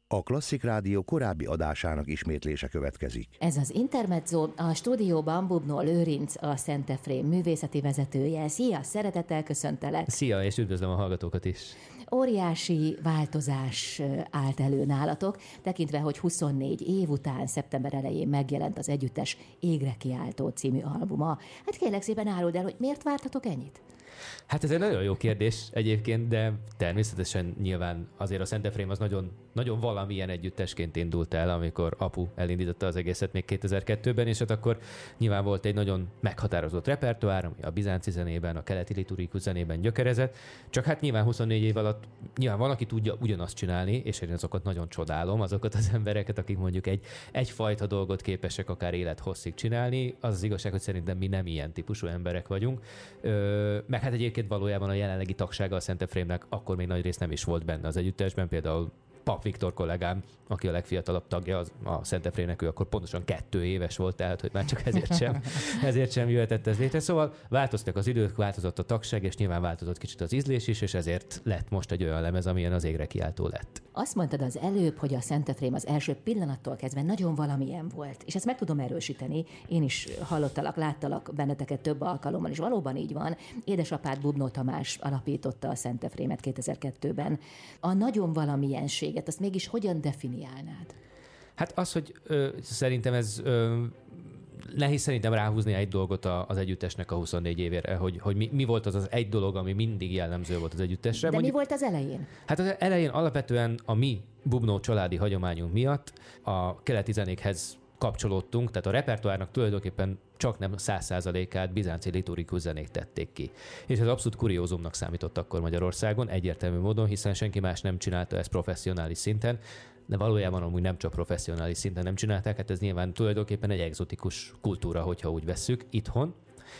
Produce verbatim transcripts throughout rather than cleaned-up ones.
A Klasszik Rádió korábbi adásának ismétlése következik. Ez az Intermezzo, a stúdióban Bubnó Lőrinc, a Szent-Efrém művészeti vezetője. Szia, szeretettel köszöntelek! Szia, és üdvözlöm a hallgatókat is! Óriási változás állt elő nálatok, tekintve, hogy huszonnégy év után szeptember elején megjelent az együttes Égre kiáltó című albuma. Hát kérlek szépen áruld el, hogy miért vártatok ennyit? Hát ez egy nagyon jó kérdés egyébként, de természetesen nyilván azért a Szent-Efrém az nagyon, nagyon valamilyen együttesként indult el, amikor apu elindította az egészet még kétezer-kettőben, és hát akkor nyilván volt egy nagyon meghatározott repertoár, ami a bizánci zenében, a keleti liturgikus zenében gyökerezett, csak hát nyilván huszonnégy év alatt nyilván van, aki tudja ugyanazt csinálni, és én azokat nagyon csodálom, azokat az embereket, akik mondjuk egy, egyfajta dolgot képesek akár élethosszig csinálni. Az az igazság, hogy szerintem mi nem ilyen típusú emberek vagyunk. Ö, meg hát egyébként valójában a jelenlegi tagsága a Szent-Efrémnek akkor még nagy rész nem is volt benne az együttesben, például Pap Viktor kollégám, aki a legfiatalabb tagja az, a Szent-Efrémnek, ő akkor pontosan kettő éves volt, tehát hogy már csak ezért sem, ezért sem jöhetett ez létre. Szóval változtak az idők, változott a tagság, és nyilván változott kicsit az ízlés is, és ezért lett most egy olyan lemez, amilyen az Égre kiáltó lett. Azt mondtad az előbb, hogy a Szent-Efrém az első pillanattól kezdve nagyon valamilyen volt, és ezt meg tudom erősíteni. Én is hallottalak, láttalak benneteket több alkalommal, és valóban így van. Édesapád Bubnó Tamás alapította a Szent-Efrémet kétezer-kettőben. A nagyon valamilyenséget, azt mégis hogyan definiálnád? Hát az, hogy ö, szerintem ez... Ö, Nehéz szerintem ráhúzni egy dolgot az együttesnek a huszonnégy évére, hogy, hogy mi, mi volt az az egy dolog, ami mindig jellemző volt az együttesre. De Mondjuk, mi volt az elején? Hát az elején alapvetően a mi Bubnó családi hagyományunk miatt a keleti zenékhez kapcsolódtunk, tehát a repertoárnak tulajdonképpen csak nem száz százalékát bizánci liturgikus zenék tették ki. És ez abszolút kuriózumnak számított akkor Magyarországon, egyértelmű módon, hiszen senki más nem csinálta ezt professzionális szinten, de valójában amúgy nem csak professzionális szinten nem csinálták, hát ez nyilván tulajdonképpen egy egzotikus kultúra, hogyha úgy vesszük itthon.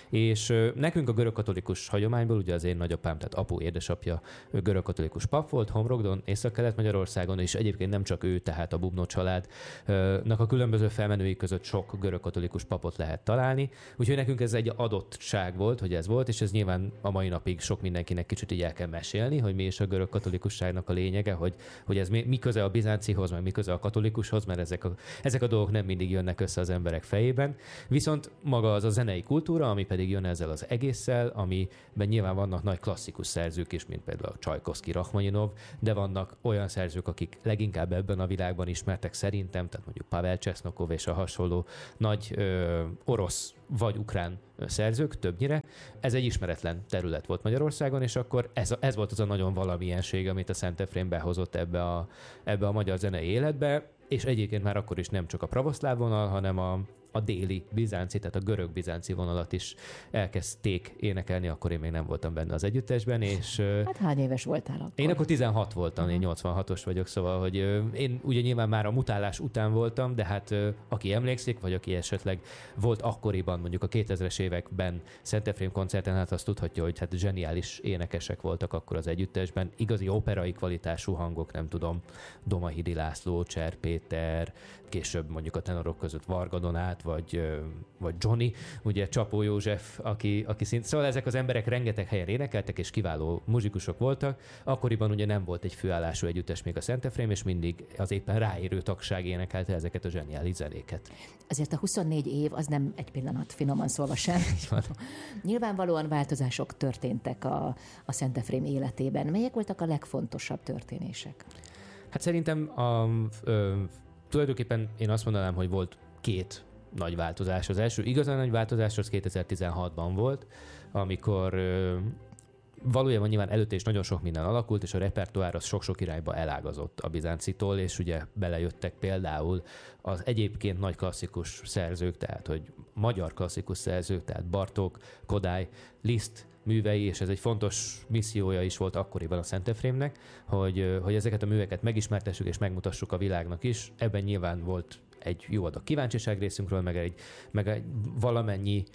És nekünk a görögkatolikus hagyományból, ugye az én nagyapám, tehát apu, édesapja görögkatolikus pap volt, Homrogdon, Észak-Kelet-Magyarországon, és egyébként nem csak ő, tehát a Bubnó családnak a különböző felmenői között sok görögkatolikus papot lehet találni. Úgyhogy nekünk ez egy adottság volt, hogy ez volt, és ez nyilván a mai napig sok mindenkinek kicsit így el kell mesélni, hogy mi is a görögkatolikusságnak a lényege, hogy, hogy ez mi, mi köze a bizáncihoz, meg mi köze a katolikushoz, mert ezek a, ezek a dolgok nem mindig jönnek össze az emberek fejében. Viszont maga az a zenei kultúra, ami pedig jön ezzel az egésszel, amiben nyilván vannak nagy klasszikus szerzők is, mint például a Csajkovszky, Rachmaninov, de vannak olyan szerzők, akik leginkább ebben a világban ismertek szerintem, tehát mondjuk Pavel Csesznokov és a hasonló nagy ö, orosz vagy ukrán szerzők többnyire. Ez egy ismeretlen terület volt Magyarországon, és akkor ez, ez volt az a nagyon valamilyenség, amit a Szent-Efrém behozott ebbe a, ebbe a magyar zenei életbe, és egyébként már akkor is nem csak a pravoszláv vonal, hanem a a déli bizánci, tehát a görög-bizánci vonalat is elkezdték énekelni, akkor én még nem voltam benne az együttesben, és... Hát hány éves voltál akkor? Én akkor tizenhat voltam, uh-huh. Én nyolcvanhatos vagyok, szóval, hogy én ugye nyilván már a mutálás után voltam, de hát aki emlékszik, vagy aki esetleg volt akkoriban, mondjuk a kétezres években Szent-Efrém koncerten, hát azt tudhatja, hogy hát zseniális énekesek voltak akkor az együttesben, igazi operai kvalitású hangok, nem tudom, Domahidi László, Cser Péter, később mondjuk a tenorok között Varga Donát, vagy, vagy Johnny, ugye Csapó József, aki, aki szint... Szóval ezek az emberek rengeteg helyen énekeltek, és kiváló muzsikusok voltak. Akkoriban ugye nem volt egy főállású együttes még a Szent-Efrém, és mindig az éppen ráérő tagság énekelte ezeket a zseniális zenéket. Azért a huszonnégy év az nem egy pillanat, finoman szólva sem. Nyilvánvalóan változások történtek a, a Szent-Efrém életében. Melyek voltak a legfontosabb történések? Hát szerintem a, ö, tulajdonképpen én azt mondanám, hogy volt két nagy változás. Az első igazán nagy változás az kétezer-tizenhatban volt, amikor ö, valójában nyilván előtte is nagyon sok minden alakult, és a repertoár az sok-sok irányba elágazott a bizáncitól, és ugye belejöttek például az egyébként nagy klasszikus szerzők, tehát hogy magyar klasszikus szerzők, tehát Bartók, Kodály, Liszt művei, és ez egy fontos missziója is volt akkoriban a Szent-Efrémnek, hogy, hogy ezeket a műveket megismertessük és megmutassuk a világnak is. Ebben nyilván volt egy jó adag kíváncsiság részünkről, meg egy, meg egy valamennyi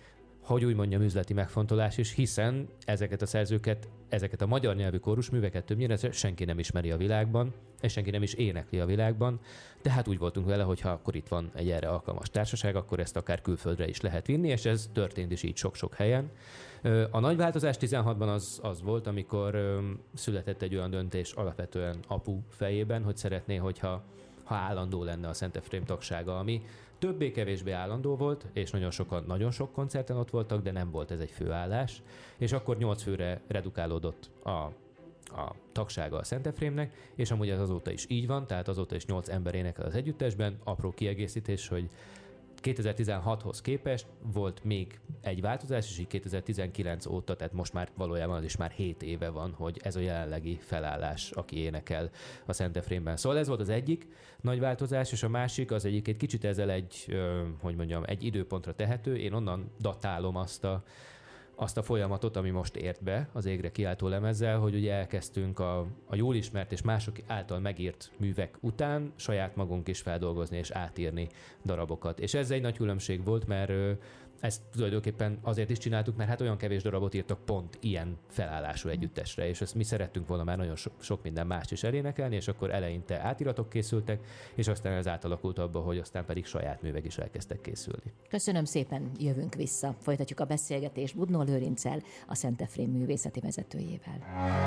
hogy úgy mondjam, üzleti megfontolás is, hiszen ezeket a szerzőket, ezeket a magyar nyelvű kórusműveket többnyire senki nem ismeri a világban, és senki nem is énekli a világban, tehát úgy voltunk vele, hogy ha akkor itt van egy erre alkalmas társaság, akkor ezt akár külföldre is lehet vinni, és ez történt is így sok-sok helyen. A nagy változás tizenhatban az, az volt, amikor született egy olyan döntés alapvetően apu fejében, hogy szeretné, hogyha ha állandó lenne a Szent Efrém tagsága, ami többé-kevésbé állandó volt, és nagyon sokan, nagyon sok koncerten ott voltak, de nem volt ez egy főállás, és akkor nyolc főre redukálódott a, a tagsága a Szent Efrémnek, és amúgy ez azóta is így van, tehát azóta is nyolc ember énekel az együttesben. Apró kiegészítés, hogy kétezer-tizenhathoz képest volt még egy változás, és így kétezer-tizenkilenc óta, tehát most már valójában az is már hét éve van, hogy ez a jelenlegi felállás, aki énekel a Szent Efrémben. Szóval ez volt az egyik nagy változás, és a másik az egyik egy kicsit ezzel egy, ö, hogy mondjam, egy időpontra tehető. Én onnan datálom azt a azt a folyamatot, ami most ért be az égre kiáltó lemezzel, hogy ugye elkezdtünk a, a jól ismert és mások által megírt művek után saját magunk is feldolgozni és átírni darabokat. És ez egy nagy különbség volt, mert ezt tulajdonképpen azért is csináltuk, mert hát olyan kevés darabot írtak pont ilyen felállású együttesre, és ezt mi szerettünk volna már nagyon so- sok minden mást is elénekelni, és akkor eleinte átiratok készültek, és aztán ez átalakult abba, hogy aztán pedig saját művek is elkezdtek készülni. Köszönöm szépen, jövünk vissza. Folytatjuk a beszélgetést Budnó Lőrinccel, a Szent Efrém művészeti vezetőjével.